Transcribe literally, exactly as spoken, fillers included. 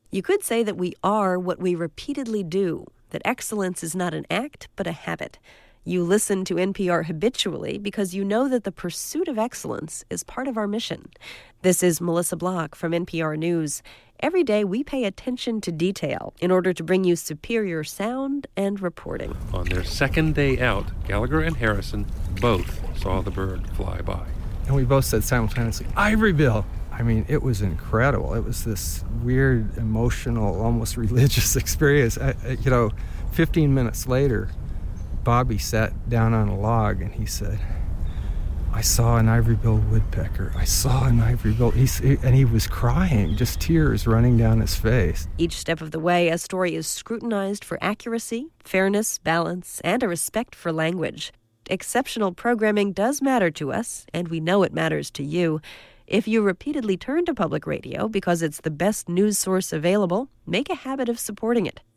You could say that we are what we repeatedly do, that excellence is not an act, but a habit. You listen to N P R habitually because you know that the pursuit of excellence is part of our mission. This is Melissa Block from N P R News. Every day we pay attention to detail in order to bring you superior sound and reporting. On their second day out, Gallagher and Harrison both saw the bird fly by. And we both said simultaneously, Ivorybill! I mean, it was incredible. It was this weird, emotional, almost religious experience. I, I, you know, fifteen minutes later, Bobby sat down on a log and he said, I saw an ivory-billed woodpecker. I saw an ivory-billed... He, and he was crying, just tears running down his face. Each step of the way, a story is scrutinized for accuracy, fairness, balance, and a respect for language. Exceptional programming does matter to us, and we know it matters to you. If you repeatedly turn to public radio because it's the best news source available, make a habit of supporting it.